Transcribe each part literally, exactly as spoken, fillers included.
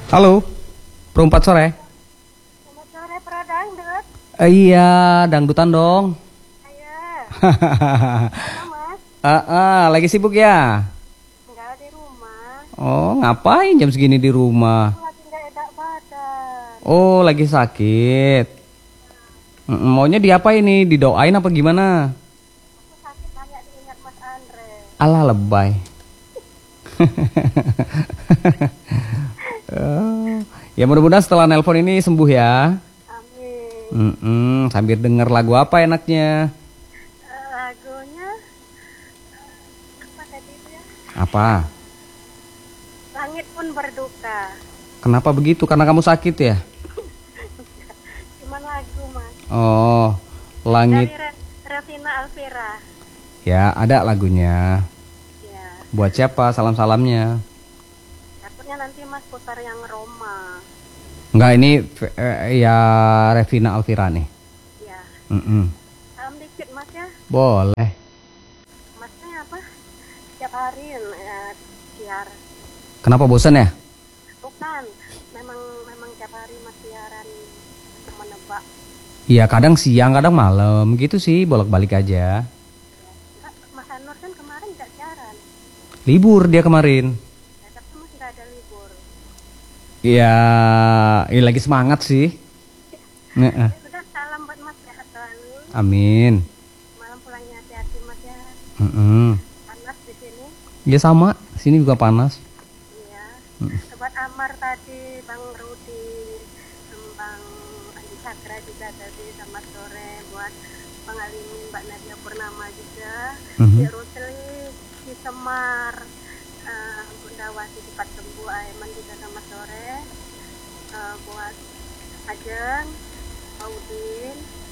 Halo, perempat sore. Selamat sore, Pra Dangdut. Eh, iya, dangdutan dong. Saya. Halo, Mas. Ah, ah, lagi sibuk ya? Enggak di rumah. Oh, ngapain jam segini di rumah? Aku lagi enggak enak badan. Oh, lagi sakit. Mm, Maunya diapain nih? Didoain apa gimana? Aku sakit banyak diingat Mas Andre. Alah, lebay. Oh, ya mudah-mudahan setelah nelpon ini sembuh ya. Amin. Mm-mm, sambil denger lagu apa enaknya? Eh, lagunya eh, apa tadi itu ya? Apa? Langit pun berduka. Kenapa begitu? Karena kamu sakit ya? Cuman lagu, Mas. Oh, langit. Dari Re Revina Alvira. Ya, ada lagunya. Ya. Buat siapa salam-salamnya? Takutnya nanti Mas putar yang Roma. Enggak, ini eh, ya Revina Alvira nih. Ya. Mm-mm. Salam dikit, Mas ya. Boleh. Masnya apa? Tiap hari ya, siar. Kenapa bosan ya? Bukan, memang memang tiap hari Mas siaran menebak. Iya, kadang siang, kadang malam gitu sih, bolak-balik aja. Enggak, Mas Anur kan kemarin nggak siaran. Libur dia kemarin. Ya, tapi Mas nggak ada libur. Iya, ini lagi semangat sih. Nge-eh. Ya, sudah salam buat Mas sehat selalu. Amin. Malam pulangnya hati-hati Mas ya. Mm-mm. Panas di sini. Ya sama, sini juga panas. Iya. Mm. Sobat Amar tadi, Bang Rudi, Bang Andi Sakra juga tadi, selamat sore buat Bang Alimin, Mbak Nadia Purnama juga, Mhm. Di Rusli, di Semar, eh, Bunda Wati cepat sembuh, Aiman juga selamat sore, eh, buat Ajeng, Audin.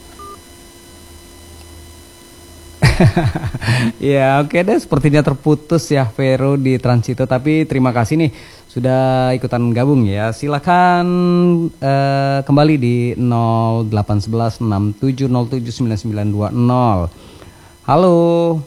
Ya oke deh, sepertinya terputus ya Vero di Transito. Tapi terima kasih nih sudah ikutan gabung ya. Silakan eh, kembali di nol delapan satu satu enam tujuh nol tujuh sembilan sembilan dua nol. Halo.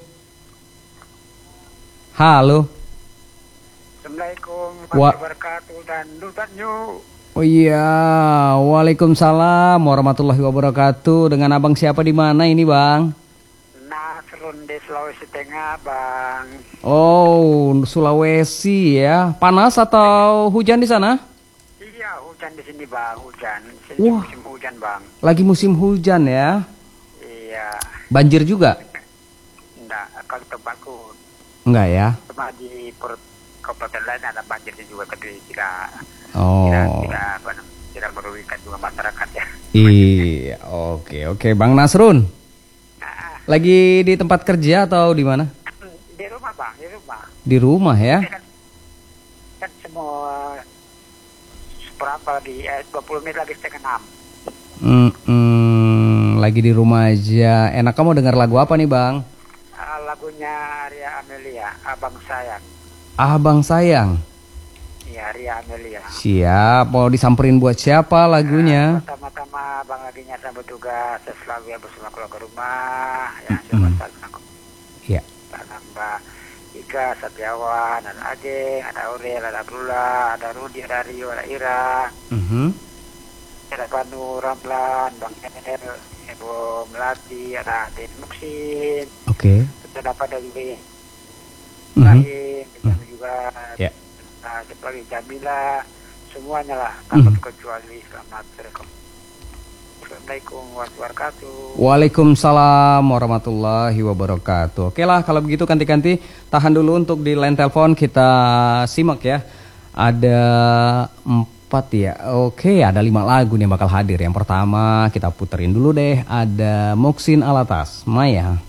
Halo. Assalamualaikum Wa- warahmatullahi wabarakatuh dan dutanyu. Oh iya, waalaikumsalam warahmatullahi wabarakatuh. Dengan abang siapa di mana ini bang? Nasrun di Sulawesi Tengah, Bang. Oh, Sulawesi ya. Panas atau hujan di sana? Iya, hujan di sini, Bang. Hujan. Sini Wah. musim hujan, Bang. Lagi musim hujan ya. Iya. Banjir juga? Enggak, kalau tempatku Enggak ya? cuma di per- kabupaten lain ada banjir juga, tapi tidak Oh. tidak tidak apa namanya, tidak merugikan juga masyarakat ya. Iya, oke oke. Bang Nasrun, Nah, lagi di tempat kerja atau di mana? di rumah, Bang, di rumah. Di rumah ya. Kan, kan semua seberapa di eh, dua puluh menit lagi setengah enam. Mm-mm, lagi di rumah aja. Enak kamu dengar lagu apa nih, Bang? Ah, lagunya Ria Amelia, Abang Sayang. Abang Sayang. Iya, Ria Amelia. Siap, mau disamperin buat siapa lagunya? Ah, pertama-tama Bang lagi nyata bertugas selalu ya bersama keluarga rumah ya coba salam Iya. salam Mbak Ika Setiawan, ada Ajeng, ada Aurel, ada Abdullah, ada Rudi, ada Rio, ada Ira, Mhm. ada Panu Ramlan, Bang El, Ibu Melati, ada Ade Muksin, Oke. ada pada juga Mhm. lain, kita juga Ya. nah, sebagai Jamila, semuanya lah, Mhm. tanpa kecuali selamat sore. Assalamualaikum warahmatullahi wabarakatuh. Waalaikumsalam warahmatullahi wabarakatuh. Oke lah kalau begitu ganti-ganti tahan dulu untuk di line telepon kita simak ya. Ada empat ya. Oke ada lima lagu nih yang bakal hadir. Yang pertama kita puterin dulu deh. Ada Moksin Alatas Maya.